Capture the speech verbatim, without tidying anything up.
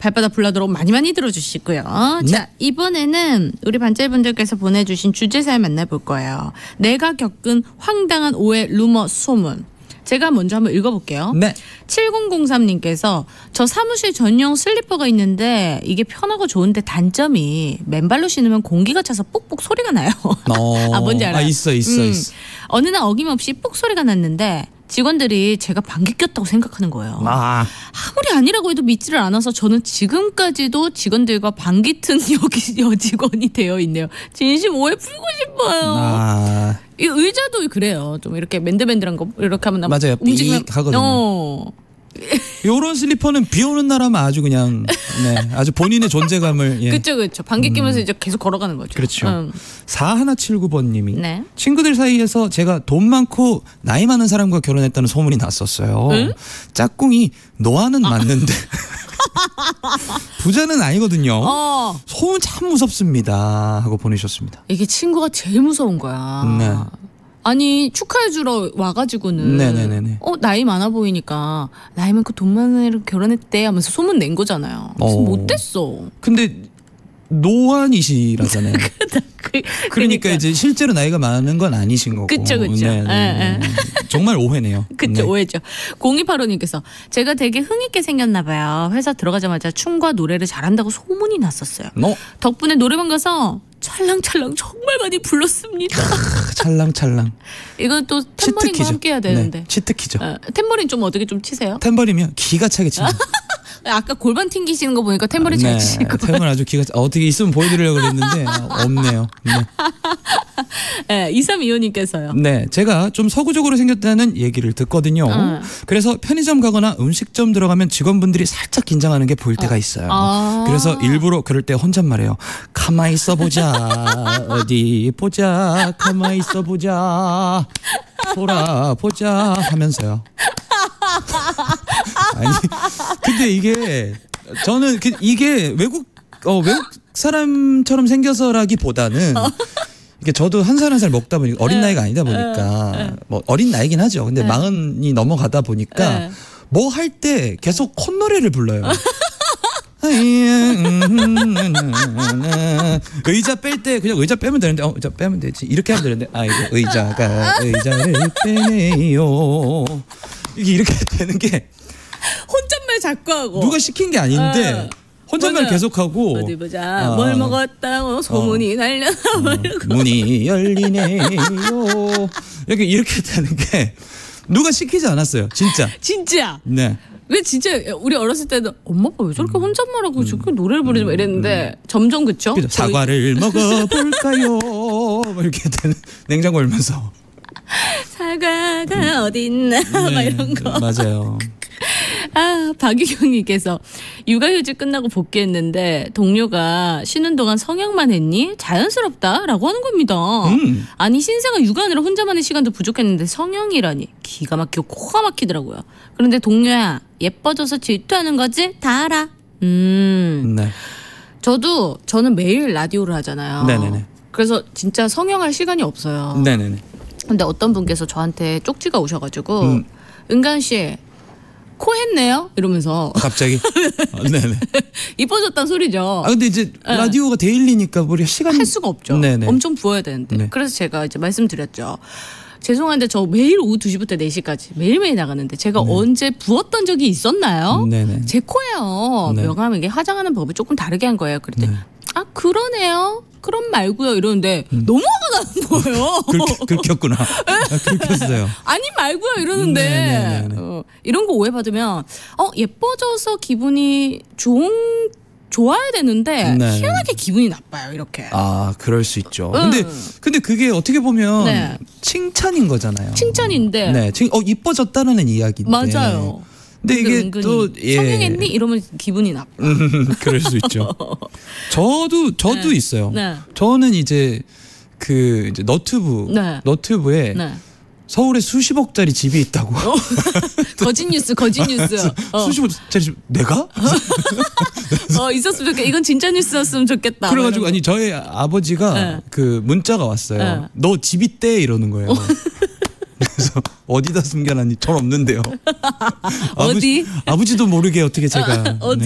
발바닥 불러도록 많이 많이 들어주시고요. 네. 자, 이번에는 우리 반짝이분들께서 보내주신 주제 사연 만나볼 거예요. 내가 겪은 황당한 오해, 루머, 소문. 제가 먼저 한번 읽어볼게요. 네. 칠공공삼님께서 저 사무실 전용 슬리퍼가 있는데 이게 편하고 좋은데 단점이 맨발로 신으면 공기가 차서 뽁뽁 소리가 나요. 어. 아, 뭔지 알아요? 아, 있어, 있어, 음. 있어. 어느 날 어김없이 뽁 소리가 났는데 직원들이 제가 방귀 꼈다고 생각하는 거예요. 아. 아무리 아니라고 해도 믿지를 않아서 저는 지금까지도 직원들과 방귀 튼 여기 여직원이 되어 있네요. 진심 오해 풀고 싶어요. 아. 이 의자도 그래요. 좀 이렇게 맨들맨들한 거 이렇게 하면 맞아요. 움직이면 삑 하거든요. 어. 요런 슬리퍼는 비 오는 날 하면 아주 그냥 네, 아주 본인의 존재감을 예. 그렇죠, 그렇죠. 방귀 끼면서 음. 이제 계속 걸어가는 거죠. 그렇죠. 음. 사일칠구번님이 네. 친구들 사이에서 제가 돈 많고 나이 많은 사람과 결혼했다는 소문이 났었어요. 응? 짝꿍이 너와는 맞는데 부자는 아니거든요. 어. 소문 참 무섭습니다 하고 보내셨습니다. 이게 친구가 제일 무서운 거야. 네. 아니 축하해주러 와가지고는 네네네네. 어 나이 많아 보이니까 나이 많고 돈 많은 애랑 결혼했대 하면서 소문 낸 거잖아요. 그래서 어. 못됐어. 근데 노안이시라잖아요. 그, 그러니까 이제 실제로 나이가 많은 건 아니신 거고. 그쵸, 그쵸. 네, 네, 네. 예, 예. 정말 오해네요. 그쵸, 네. 오해죠. 공이팔오님께서 제가 되게 흥있게 생겼나 봐요. 회사 들어가자마자 춤과 노래를 잘한다고 소문이 났었어요. 어? 덕분에 노래방 가서 찰랑찰랑 정말 많이 불렀습니다. 찰랑찰랑. 이건 또 탬버린과 치트키죠. 함께 해야 되는데. 네, 치트키죠. 어, 탬버린 좀 어떻게 좀 치세요? 탬버리면 기가 차게 칩니다. 아까 골반 튕기시는 거 보니까 탬버린 잘 치시고. 탬버린 아주 기가 차. 어떻게 있으면 보여드리려고 그랬는데 없네요. 네. 네, 이삼이오님께서요. 네, 제가 좀 서구적으로 생겼다는 얘기를 듣거든요. 어. 그래서 편의점 가거나 음식점 들어가면 직원분들이 살짝 긴장하는 게 보일 때가 있어요. 아. 그래서 일부러 그럴 때 혼잣말해요. 가만히 있어 보자. 어디 보자. 가만히 있어 보자. 돌아보자 하면서요. 아니, 근데 이게 저는 그 이게 외국 어 외국 사람처럼 생겨서라기보다는 이게 저도 한 살 한 살 먹다 보니까 어린 나이가 아니다 보니까 뭐 어린 나이긴 하죠. 근데 마흔이 넘어가다 보니까 뭐 할 때 계속 콧노래를 불러요. 의자 뺄 때 그냥 의자 빼면 되는데 어 의자 빼면 되지 이렇게 하면 되는데 아 이거 의자가 의자를 빼네요. 이게 이렇게 되는 게 혼잣말 자꾸 하고. 누가 시킨 게 아닌데 혼잣말 맞아요. 계속하고 어디 보자. 어. 뭘 먹었다고 소문이 어. 날려나 말고. 문이 열리네요. 이렇게 이렇게 되는 게 누가 시키지 않았어요. 진짜. 진짜. 네. 왜 진짜 우리 어렸을 때는 엄마 아빠 왜 저렇게 혼잣말하고 저렇게 노래를 부르지 막 이랬는데 점점 그쵸? 그죠? 저희- 사과를 먹어볼까요? 뭐 이렇게 되는 냉장고 열면서. 사과가 어딨나 막 이런 거. 맞아요. 아, 박유경님께서 육아휴직 끝나고 복귀했는데 동료가 쉬는 동안 성형만 했니? 자연스럽다라고 하는 겁니다. 음. 아니 신생아 육아하느라 혼자만의 시간도 부족했는데 성형이라니 기가 막히고 코가 막히더라고요. 그런데 동료야 예뻐져서 질투하는 거지? 다 알아. 음. 네. 저도 저는 매일 라디오를 하잖아요. 네네네. 그래서 진짜 성형할 시간이 없어요. 네네네. 근데 어떤 분께서 저한테 쪽지가 오셔가지고 음. 은간 씨 코 했네요 이러면서 갑자기. 어, 네네. 이뻐졌단 소리죠. 아 근데 이제 네. 라디오가 데일리니까 우리 시간 할 수가 없죠. 네네. 엄청 부어야 되는데. 네. 그래서 제가 이제 말씀드렸죠. 죄송한데 저 매일 오후 두 시부터 네 시까지 매일매일 나가는데 제가 언제 부었던 적이 있었나요? 네네. 제 코예요. 네. 명함 이게 화장하는 법을 조금 다르게 한 거예요. 그랬더니 네. 아 그러네요. 그럼 말고요 이러는데 너무 화가 나는 거예요. 긁, 긁혔구나. 아, 긁혔어요. 아니 말고요 이러는데 네네네네. 어, 이런 거 오해받으면 어 예뻐져서 기분이 좋은 좋아야 되는데 네. 희한하게 기분이 나빠요 이렇게. 아 그럴 수 있죠. 응. 근데 근데 그게 어떻게 보면 네. 칭찬인 거잖아요. 칭찬인데 네, 칭, 어 이뻐졌다는 이야기인데. 맞아요. 근데 이게 은근히 또 예. 성형했니 이러면 기분이 나빠. 음, 그럴 수 있죠. 저도 저도 네. 있어요. 네. 저는 이제 그 이제 너튜브 네. 너튜브에 네. 서울에 수십억짜리 집이 있다고. 거짓 뉴스 거짓 뉴스. 어. 수십억짜리 집 내가? 어 있었으면 좋겠. 이건 진짜 뉴스였으면 좋겠다. 그래가지고 뭐 아니 저희 아버지가 네. 그 문자가 왔어요. 네. 너 집 있대 이러는 거예요. 그래서 어디다 숨겨놨니? 전 없는데요. 어디? 아버지, 아버지도 모르게 어떻게 제가 어디?